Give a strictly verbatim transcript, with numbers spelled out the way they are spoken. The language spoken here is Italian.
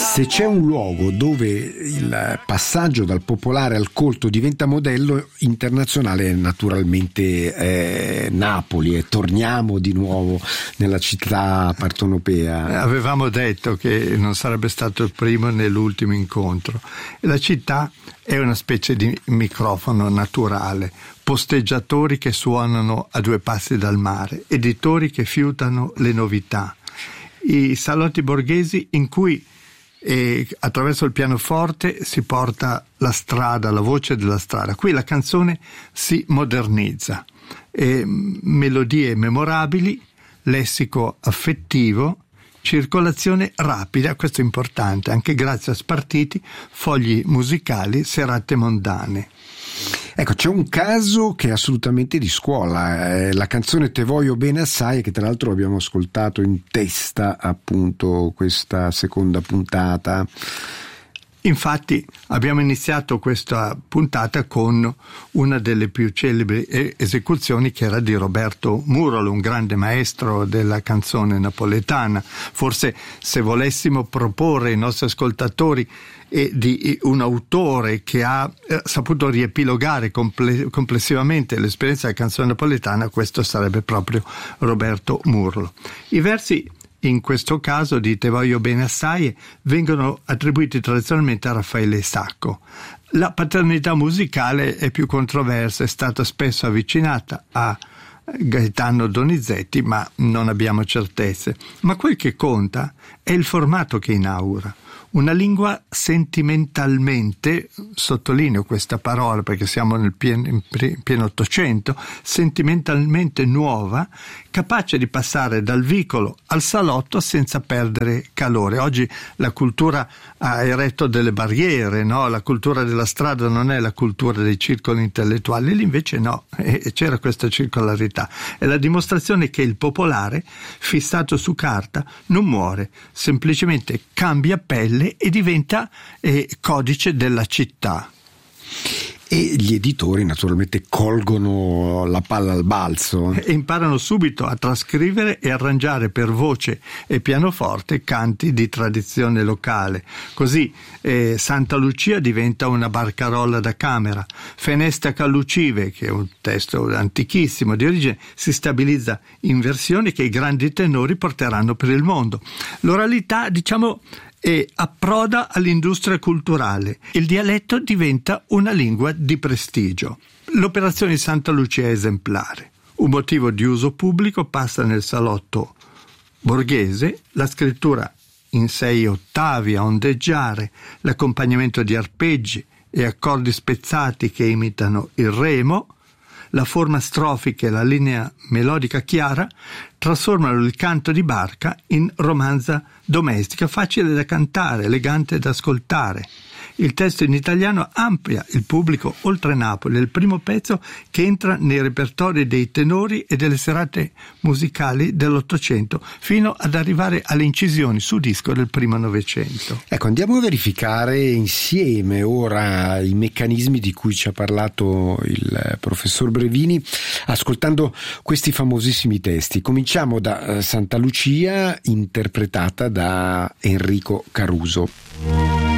Se c'è un luogo dove il passaggio dal popolare al colto diventa modello internazionale, naturalmente è Napoli, e torniamo di nuovo nella città partenopea. Avevamo detto che non sarebbe stato il primo né l'ultimo incontro. La città è una specie di microfono naturale, posteggiatori che suonano a due passi dal mare, editori che fiutano le novità, i salotti borghesi in cui e attraverso il pianoforte si porta la strada, la voce della strada. Qui la canzone si modernizza, e melodie memorabili, lessico affettivo, circolazione rapida, questo è importante, anche grazie a spartiti, fogli musicali, serate mondane. Ecco, c'è un caso che è assolutamente di scuola, eh, la canzone Te voglio bene assai, che tra l'altro abbiamo ascoltato in testa appunto questa seconda puntata. Infatti abbiamo iniziato questa puntata con una delle più celebri esecuzioni, che era di Roberto Murolo, un grande maestro della canzone napoletana. Forse, se volessimo proporre ai nostri ascoltatori e di un autore che ha eh, saputo riepilogare comple- complessivamente l'esperienza della canzone napoletana, questo sarebbe proprio Roberto Murolo. I versi in questo caso di Te voglio bene assai vengono attribuiti tradizionalmente a Raffaele Sacco. La paternità musicale è più controversa, è stata spesso avvicinata a Gaetano Donizetti, ma non abbiamo certezze. Ma quel che conta è il formato che inaugura. Una lingua sentimentalmente, sottolineo questa parola perché siamo nel pieno, pieno Ottocento, sentimentalmente nuova, capace di passare dal vicolo al salotto senza perdere calore. Oggi la cultura ha eretto delle barriere, no? La cultura della strada non è la cultura dei circoli intellettuali, lì invece no, e c'era questa circolarità. È la dimostrazione che il popolare, fissato su carta, non muore, semplicemente cambia pelle e diventa eh, codice della città. E gli editori naturalmente colgono la palla al balzo e imparano subito a trascrivere e arrangiare per voce e pianoforte canti di tradizione locale. Così eh, Santa Lucia diventa una barcarolla da camera, Fenesta Callucive, che è un testo antichissimo di origine, si stabilizza in versioni che i grandi tenori porteranno per il mondo. L'oralità, diciamo, e approda all'industria culturale. Il dialetto diventa una lingua di prestigio. L'operazione di Santa Lucia è esemplare. Un motivo di uso pubblico passa nel salotto borghese, la scrittura in sei ottavi a ondeggiare, l'accompagnamento di arpeggi e accordi spezzati che imitano il remo, la forma strofica e la linea melodica chiara trasformano il canto di barca in romanza domestica, facile da cantare, elegante da ascoltare. Il testo in italiano amplia il pubblico oltre Napoli, è il primo pezzo che entra nei repertori dei tenori e delle serate musicali dell'Ottocento, fino ad arrivare alle incisioni su disco del primo Novecento. Ecco, andiamo a verificare insieme ora i meccanismi di cui ci ha parlato il professor Brevini, ascoltando questi famosissimi testi. Cominciamo da Santa Lucia, interpretata da Enrico Caruso.